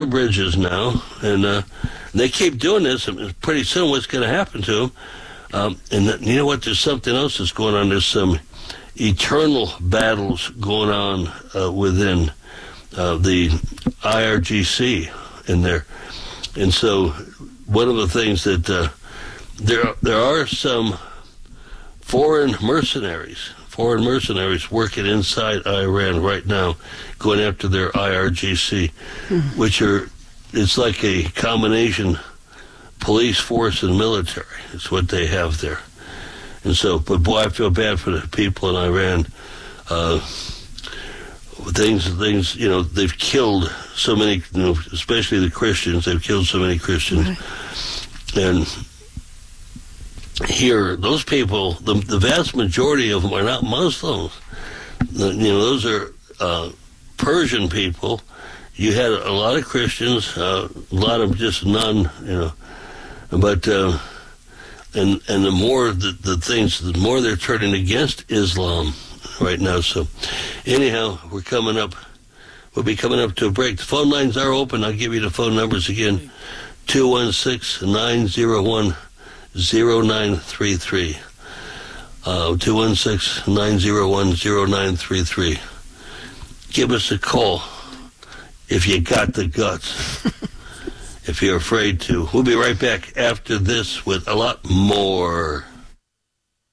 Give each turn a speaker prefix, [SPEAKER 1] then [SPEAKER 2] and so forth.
[SPEAKER 1] bridges now, and they keep doing this, and pretty soon what's going to happen to them, and you know what, there's something else that's going on. There's some eternal battles going on within the IRGC in there. And so one of the things that there are some foreign mercenaries working inside Iran right now, going after their IRGC, which it's like a combination police force and military. It's what they have there. And so, but boy, I feel bad for the people in Iran. Things, you know, they've killed so many, you know, especially the Christians. They've killed so many Christians. Right. And here, those people, the vast majority of them are not Muslims. You know, those are Persian people. You had a lot of Christians, a lot of just none, you know. But and the more the more they're turning against Islam right now. So anyhow, we'll be coming up to a break. The phone lines are open. I'll give you the phone numbers again. 216-901-0933. 216-901-0933. Give us a call if you got the guts. If you're afraid to. We'll be right back after this with a lot more.